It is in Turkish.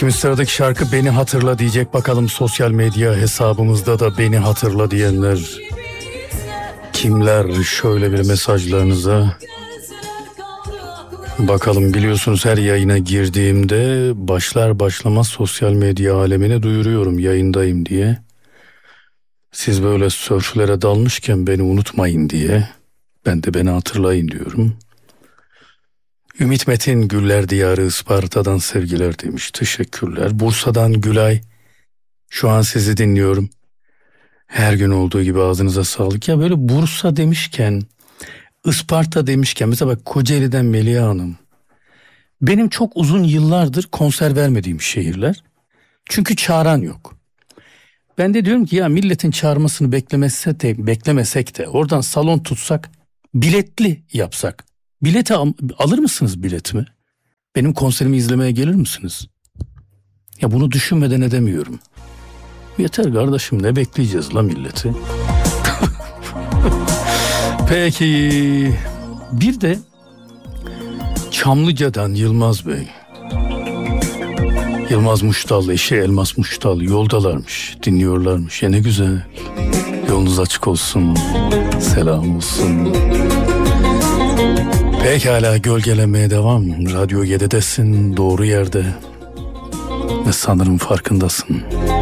Şimdi sıradaki şarkı Beni Hatırla diyecek. Bakalım sosyal medya hesabımızda da Beni Hatırla diyenler kimler? Şöyle bir mesajlarınıza bakalım. Biliyorsunuz her yayına girdiğimde başlar başlamaz sosyal medya alemine duyuruyorum yayındayım diye. Siz böyle sörflere dalmışken beni unutmayın diye ben de beni hatırlayın diyorum. Ümit Metin Güller Diyarı Isparta'dan sevgiler demiş. Teşekkürler. Bursa'dan Gülay. Şu an sizi dinliyorum. Her gün olduğu gibi ağzınıza sağlık. Ya böyle Bursa demişken, Isparta demişken, mesela bak Kocaeli'den Melia Hanım. Benim çok uzun yıllardır konser vermediğim şehirler. Çünkü çağıran yok. Ben de diyorum ki ya milletin çağırmasını beklemesek de oradan salon tutsak, biletli yapsak. Bileti alır mısınız biletimi? Benim konserimi izlemeye gelir misiniz? Ya bunu düşünmeden edemiyorum. Yeter kardeşim, ne bekleyeceğiz la milleti? Peki bir de Çamlıca'dan Yılmaz Bey. Yılmaz Muştal, eşi Elmas Muştal yoldalarmış, dinliyorlarmış. Ya ne güzel. Yolunuz açık olsun, selam olsun. Pekala, gölgelenmeye devam. Radyo 7'desin, doğru yerde. Ve sanırım farkındasın.